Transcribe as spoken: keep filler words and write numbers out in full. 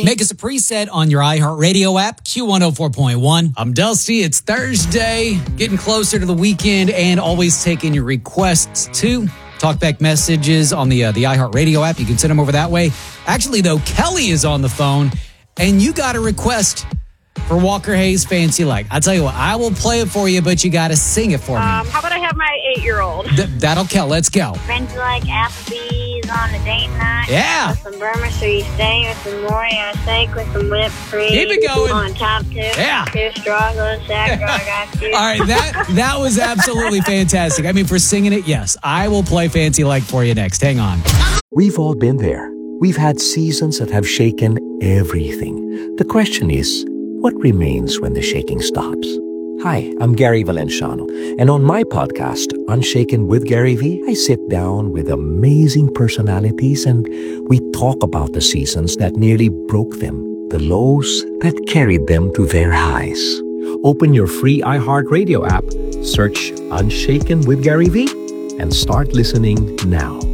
Make us a preset on your iHeartRadio app, Q one oh four point one. I'm Dusty. It's Thursday, getting closer to the weekend, and always taking your requests too. Talkback messages on the uh, the iHeartRadio app. You can send them over that way. Actually, though, Kelly is on the phone, and you got a request for Walker Hayes' Fancy Like. I'll tell you what, I will play it for you, but you got to sing it for me. Um, how about I have my eight-year-old? Th- that'll count. Let's go. Fancy Like Applebee's on a date night. Yeah. With some Burma, so you stay with some more on a steak with some whipped cream. Keep it going. On top two. Yeah. Two straws on a sack. I got you. All right, that that was absolutely fantastic. I mean, for singing it, yes. I will play Fancy Like for you next. Hang on. We've all been there. We've had seasons that have shaken everything. The question is, what remains when the shaking stops? Hi, I'm Gary Valenciano, and on my podcast, Unshaken with Gary V, I sit down with amazing personalities and we talk about the seasons that nearly broke them, the lows that carried them to their highs. Open your free iHeartRadio app, search Unshaken with Gary V, and start listening now.